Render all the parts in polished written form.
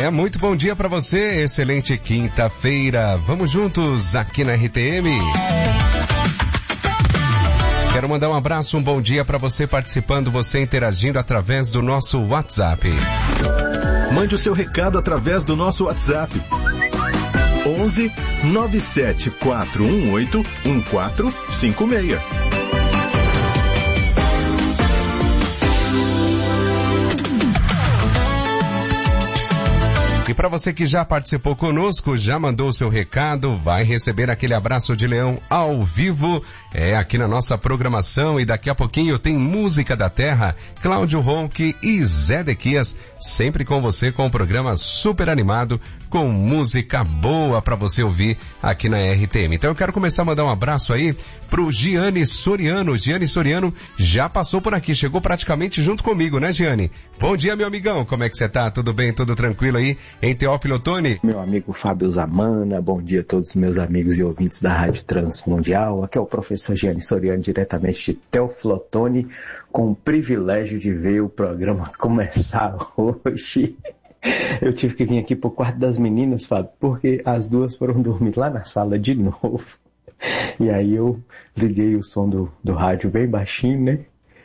Muito bom dia para você, excelente quinta-feira. Vamos juntos aqui na RTM. Quero mandar um abraço, um bom dia para você participando, você interagindo através do nosso WhatsApp. Mande o seu recado através do nosso WhatsApp. 11 97 418 1456. E para você que já participou conosco, já mandou o seu recado, vai receber aquele abraço de leão ao vivo, aqui na nossa programação. E daqui a pouquinho tem Música da Terra, Cláudio Ronque e Zé Dequias, sempre com você com um programa super animado, com música boa para você ouvir aqui na RTM. Então eu quero começar a mandar um abraço aí pro Gianni Soriano. Gianni Soriano já passou por aqui, chegou praticamente junto comigo, né, Gianni? Bom dia, meu amigão, como é que você tá? Tudo bem, tudo tranquilo aí em Teófilo Otoni? Meu amigo Fábio Zamana, bom dia a todos os meus amigos e ouvintes da Rádio Transmundial. Aqui é o professor Gianni Soriano, diretamente de Teófilo Otoni, com o privilégio de ver o programa começar hoje. Eu tive que vir aqui pro quarto das meninas, Fábio, porque as duas foram dormir lá na sala de novo. E aí eu liguei o som do rádio bem baixinho, né?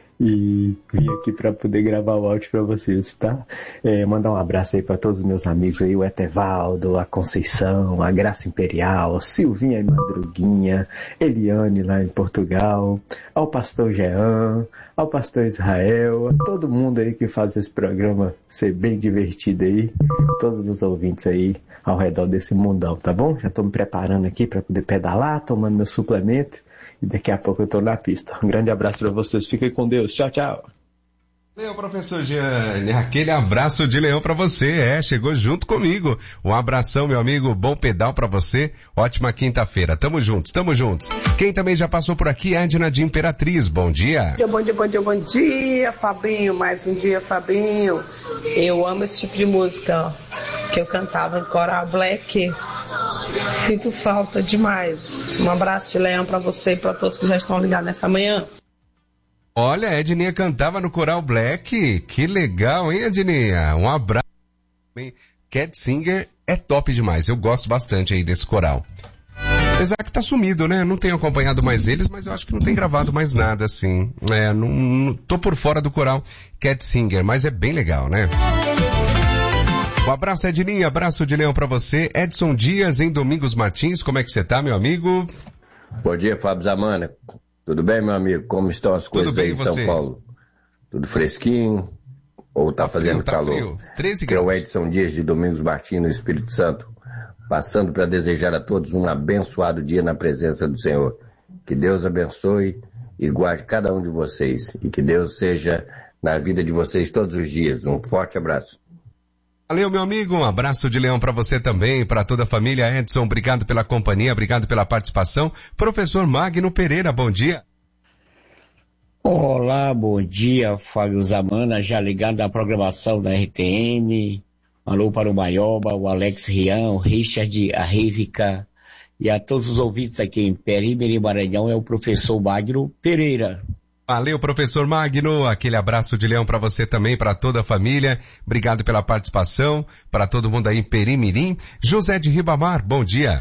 E vim aqui para poder gravar o áudio para vocês, tá? Mandar um abraço aí para todos os meus amigos aí, o Etevaldo, a Conceição, a Graça Imperial, Silvinha e Madruguinha, Eliane lá em Portugal, ao pastor Jean, ao pastor Israel, a todo mundo aí que faz esse programa ser bem divertido aí, todos os ouvintes aí ao redor desse mundão, tá bom? Já tô me preparando aqui para poder pedalar, tomando meu suplemento. E daqui a pouco eu tô na pista. Um grande abraço para vocês. Fiquem com Deus. Tchau, tchau. Valeu, professor Gianni. Aquele abraço de leão para você. Chegou junto comigo. Um abração, meu amigo. Bom pedal para você. Ótima quinta-feira. Tamo juntos, tamo juntos. Quem também já passou por aqui é a Edna de Imperatriz. Bom dia. Bom dia, Fabinho. Mais um dia, Fabinho. Eu amo esse tipo de música, ó, que eu cantava no Coral Black. Sinto falta demais. Um abraço de leão pra você e pra todos que já estão ligados nessa manhã. Olha, a Edninha cantava no Coral Black. Que legal, hein, Edninha? Um abraço. Cat Singer é top demais. Eu gosto bastante aí desse coral. Apesar que tá sumido, né? Não tenho acompanhado mais eles, mas eu acho que não tem gravado mais nada, assim. Não tô por fora do coral Cat Singer, mas é bem legal, né? Um abraço, Edninha, abraço de leão pra você. Edson Dias, em Domingos Martins, como é que você tá, meu amigo? Bom dia, Fábio Zamana. Tudo bem, meu amigo? Como estão as coisas aí em São Paulo? Tudo fresquinho? Ou tá fazendo calor? Frio. 13 graus. Que é o Edson Dias, de Domingos Martins, no Espírito Santo, passando para desejar a todos um abençoado dia na presença do Senhor. Que Deus abençoe e guarde cada um de vocês. E que Deus seja na vida de vocês todos os dias. Um forte abraço. Valeu, meu amigo, um abraço de leão para você também, para toda a família. Edson, obrigado pela companhia, obrigado pela participação. Professor Magno Pereira, bom dia. Olá, bom dia, Fábio Zamana, já ligado à programação da RTM. Alô para o Maioba, o Alex Rian, o Richard, a Rivica e a todos os ouvintes aqui em Perímero e Maranhão, é o professor Magno Pereira. Valeu, professor Magno, aquele abraço de leão para você também, para toda a família, obrigado pela participação, para todo mundo aí em Perimirim. José de Ribamar, bom dia.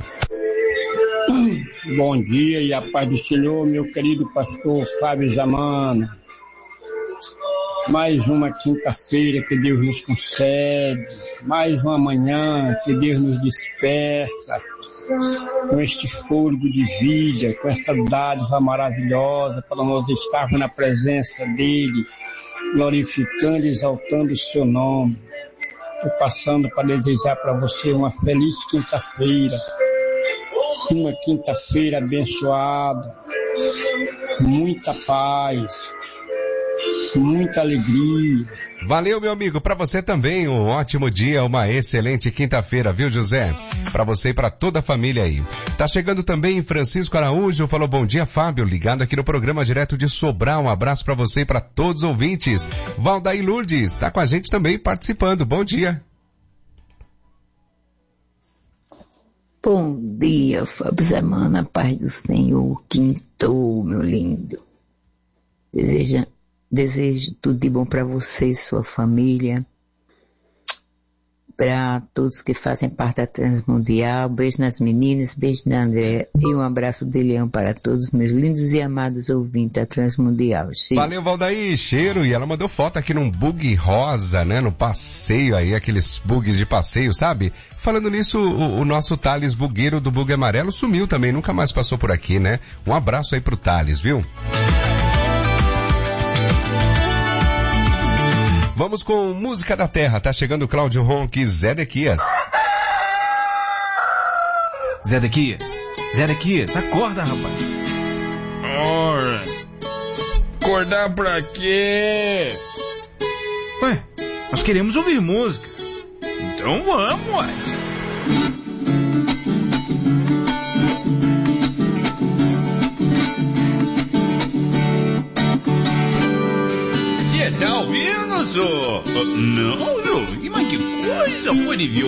Bom dia e a paz do Senhor, meu querido pastor Fábio Zamana. Mais uma quinta-feira que Deus nos concede, mais uma manhã que Deus nos desperta, com este fôlego de vida, com esta dádiva maravilhosa, para nós estarmos na presença dEle, glorificando e exaltando o seu nome. Estou passando para desejar para você uma feliz quinta-feira, uma quinta-feira abençoada, muita paz, muita alegria. Valeu, meu amigo, para você também um ótimo dia, uma excelente quinta-feira, viu, José? Para você e para toda a família aí. Tá chegando também Francisco Araújo, falou bom dia, Fábio, ligado aqui no programa direto de Sobral, um abraço para você e para todos os ouvintes. Valdair Lourdes, tá com a gente também participando, bom dia. Bom dia, Fábio Zamana, paz do Senhor, quintou, meu lindo. Desejo tudo de bom para você e sua família. para todos que fazem parte da Transmundial. Beijo nas meninas, beijo na André e um abraço de leão para todos meus lindos e amados ouvintes da Transmundial. Cheiro. Valeu, Valdaí, cheiro. E ela mandou foto aqui num bug rosa, né, no passeio aí, aqueles bugs de passeio, sabe? Falando nisso, o nosso Thales bugueiro do bug amarelo sumiu também, nunca mais passou por aqui, né? Um abraço aí pro Thales, viu? Vamos com música da terra. Tá chegando o Cláudio Ronque, Zé Dequias. Zé Dequias, acorda, rapaz. Ora, acordar pra quê? Ué, nós queremos ouvir música. Então vamos, ué. Você tá ouvindo, senhor? Não, senhor. Mas que coisa, foi de